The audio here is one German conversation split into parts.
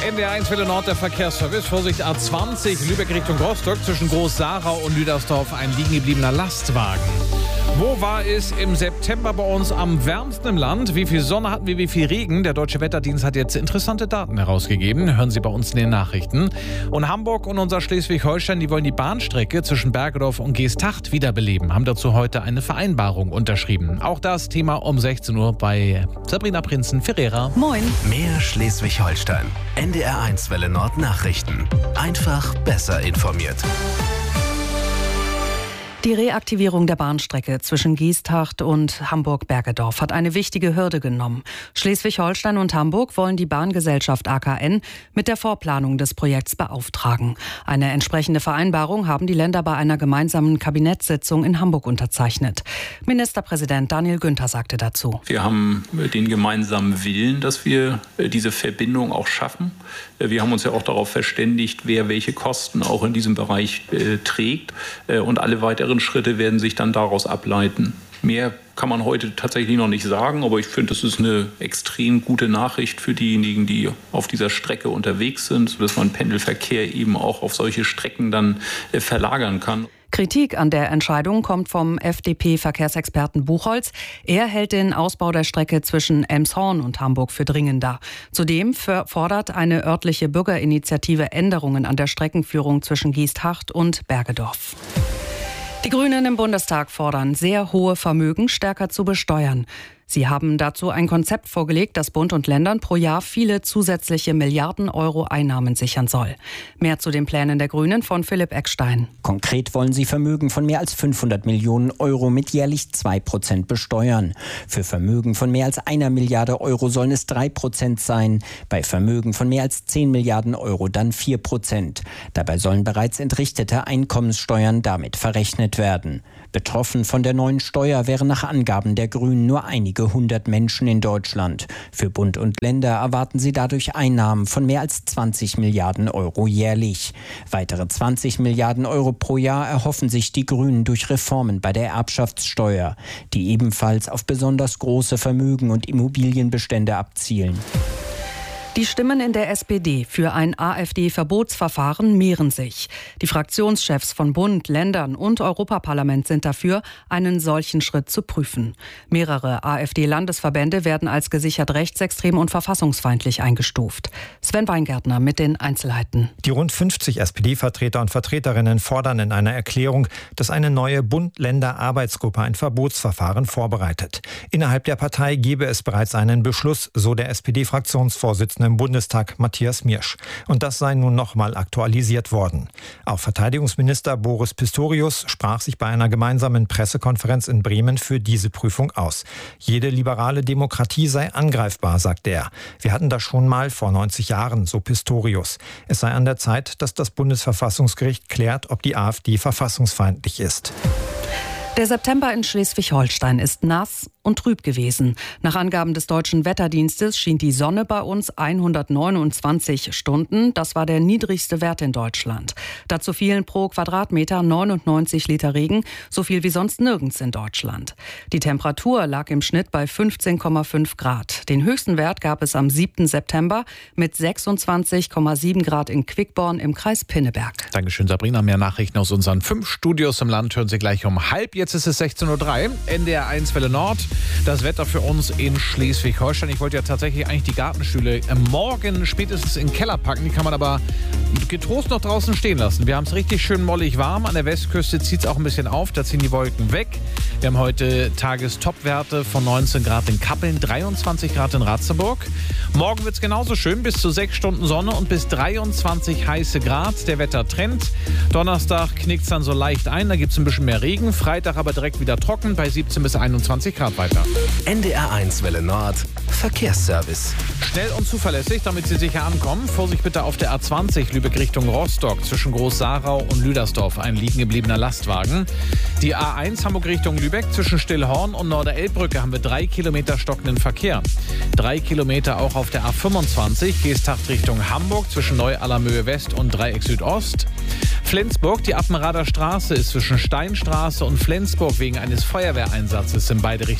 NDR1 Welle Nord, der Verkehrsservice. Vorsicht, A20, Lübeck Richtung Rostock. Zwischen Groß-Sarau und Lüdersdorf ein liegen gebliebener Lastwagen. Wo war es im September bei uns am wärmsten im Land? Wie viel Sonne hatten wir, wie viel Regen? Der Deutsche Wetterdienst hat jetzt interessante Daten herausgegeben. Hören Sie bei uns in den Nachrichten. Und Hamburg und unser Schleswig-Holstein, die wollen die Bahnstrecke zwischen Bergedorf und Geesthacht wiederbeleben. Haben dazu heute eine Vereinbarung unterschrieben. Auch das Thema um 16 Uhr bei Sabrina Prinzen-Ferreira. Moin. Mehr Schleswig-Holstein. NDR1 Welle Nord Nachrichten. Einfach besser informiert. Die Reaktivierung der Bahnstrecke zwischen Geesthacht und Hamburg-Bergedorf hat eine wichtige Hürde genommen. Schleswig-Holstein und Hamburg wollen die Bahngesellschaft AKN mit der Vorplanung des Projekts beauftragen. Eine entsprechende Vereinbarung haben die Länder bei einer gemeinsamen Kabinettssitzung in Hamburg unterzeichnet. Ministerpräsident Daniel Günther sagte dazu: Wir haben den gemeinsamen Willen, dass wir diese Verbindung auch schaffen. Wir haben uns ja auch darauf verständigt, wer welche Kosten auch in diesem Bereich trägt. Und alle weiteren Schritte werden sich dann daraus ableiten. Mehr kann man heute tatsächlich noch nicht sagen, aber ich finde, das ist eine extrem gute Nachricht für diejenigen, die auf dieser Strecke unterwegs sind, sodass man Pendelverkehr eben auch auf solche Strecken dann verlagern kann. Kritik an der Entscheidung kommt vom FDP-Verkehrsexperten Buchholz. Er hält den Ausbau der Strecke zwischen Elmshorn und Hamburg für dringender. Zudem fordert eine örtliche Bürgerinitiative Änderungen an der Streckenführung zwischen Geesthacht und Bergedorf. Die Grünen im Bundestag fordern, sehr hohe Vermögen stärker zu besteuern. Sie haben dazu ein Konzept vorgelegt, das Bund und Ländern pro Jahr viele zusätzliche Milliarden Euro Einnahmen sichern soll. Mehr zu den Plänen der Grünen von Philipp Eckstein. Konkret wollen sie Vermögen von mehr als 500 Millionen Euro mit jährlich 2% besteuern. Für Vermögen von mehr als 1 Milliarde Euro sollen es 3% sein. Bei Vermögen von mehr als 10 Milliarden Euro dann 4%. Dabei sollen bereits entrichtete Einkommenssteuern damit verrechnet werden. Betroffen von der neuen Steuer wären nach Angaben der Grünen nur einige 100 Menschen in Deutschland. Für Bund und Länder erwarten sie dadurch Einnahmen von mehr als 20 Milliarden Euro jährlich. Weitere 20 Milliarden Euro pro Jahr erhoffen sich die Grünen durch Reformen bei der Erbschaftssteuer, die ebenfalls auf besonders große Vermögen und Immobilienbestände abzielen. Die Stimmen in der SPD für ein AfD-Verbotsverfahren mehren sich. Die Fraktionschefs von Bund, Ländern und Europaparlament sind dafür, einen solchen Schritt zu prüfen. Mehrere AfD-Landesverbände werden als gesichert rechtsextrem und verfassungsfeindlich eingestuft. Sven Weingärtner mit den Einzelheiten. Die rund 50 SPD-Vertreter und Vertreterinnen fordern in einer Erklärung, dass eine neue Bund-Länder-Arbeitsgruppe ein Verbotsverfahren vorbereitet. Innerhalb der Partei gebe es bereits einen Beschluss, so der SPD-Fraktionsvorsitzende im Bundestag Matthias Miersch. Und das sei nun nochmal aktualisiert worden. Auch Verteidigungsminister Boris Pistorius sprach sich bei einer gemeinsamen Pressekonferenz in Bremen für diese Prüfung aus. Jede liberale Demokratie sei angreifbar, sagt er. Wir hatten das schon mal vor 90 Jahren, so Pistorius. Es sei an der Zeit, dass das Bundesverfassungsgericht klärt, ob die AfD verfassungsfeindlich ist. Der September in Schleswig-Holstein ist nass und trüb gewesen. Nach Angaben des Deutschen Wetterdienstes schien die Sonne bei uns 129 Stunden. Das war der niedrigste Wert in Deutschland. Dazu fielen pro Quadratmeter 99 Liter Regen, so viel wie sonst nirgends in Deutschland. Die Temperatur lag im Schnitt bei 15,5 Grad. Den höchsten Wert gab es am 7. September mit 26,7 Grad in Quickborn im Kreis Pinneberg. Dankeschön, Sabrina. Mehr Nachrichten aus unseren 5 Studios im Land hören Sie gleich um halb. Jetzt ist es 16.03 Uhr, NDR1 Welle Nord. Das Wetter für uns in Schleswig-Holstein. Ich wollte ja tatsächlich eigentlich die Gartenstühle morgen spätestens in den Keller packen. Die kann man aber getrost noch draußen stehen lassen. Wir haben es richtig schön mollig warm. An der Westküste zieht es auch ein bisschen auf. Da ziehen die Wolken weg. Wir haben heute Tagestopwerte von 19 Grad in Kappeln, 23 Grad in Ratzeburg. Morgen wird es genauso schön. Bis zu 6 Stunden Sonne und bis 23 heiße Grad. Der Wettertrend. Donnerstag knickt es dann so leicht ein. Da gibt es ein bisschen mehr Regen. Freitag aber direkt wieder trocken bei 17 bis 21 Grad weiter. NDR1 Welle Nord Verkehrsservice. Schnell und zuverlässig, damit Sie sicher ankommen. Vorsicht bitte auf der A20 Lübeck Richtung Rostock. Zwischen Groß-Sarau und Lüdersdorf ein liegen gebliebener Lastwagen. Die A1 Hamburg Richtung Lübeck. Zwischen Stillhorn und Norderelbbrücke haben wir 3 Kilometer stockenden Verkehr. 3 Kilometer auch auf der A25 Geesthacht Richtung Hamburg. Zwischen Neu-Allermöhe West und Dreieck Südost. Flensburg, die Appenrader Straße ist zwischen Steinstraße und Flensburg wegen eines Feuerwehreinsatzes in beide Richtungen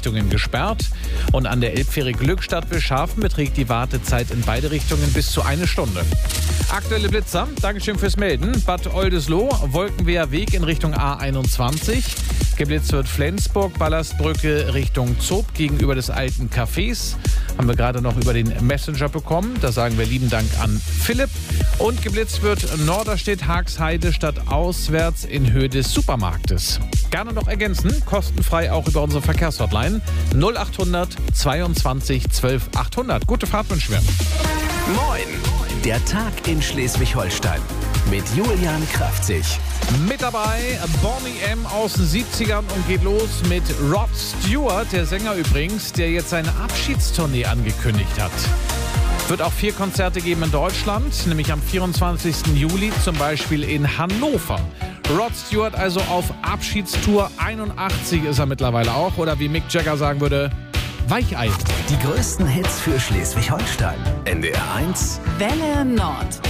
Richtungen gesperrt. Und an der Elbfähre Glückstadt Wilshafen beträgt die Wartezeit in beide Richtungen bis zu 1 Stunde. Aktuelle Blitzer, Dankeschön fürs Melden. Bad Oldesloe, Wolkenweher Weg in Richtung A21. Geblitzt wird Flensburg, Ballastbrücke Richtung Zob gegenüber des alten Cafés. Haben wir gerade noch über den Messenger bekommen. Da sagen wir lieben Dank an Philipp. Und geblitzt wird Norderstedt, Haagsheide stadtauswärts in Höhe des Supermarktes. Gerne noch ergänzen, kostenfrei auch über unsere Verkehrshotline 0800 22 12 800. Gute Fahrt wünschen wir. Moin! Der Tag in Schleswig-Holstein mit Julian Kraftzig. Mit dabei Bonnie M. aus den 70ern und geht los mit Rod Stewart, der Sänger übrigens, der jetzt seine Abschiedstournee angekündigt hat. Wird auch 4 Konzerte geben in Deutschland, nämlich am 24. Juli zum Beispiel in Hannover. Rod Stewart also auf Abschiedstour, 81 ist er mittlerweile auch, oder wie Mick Jagger sagen würde, Weichei. Die größten Hits für Schleswig-Holstein. NDR 1 Welle Nord.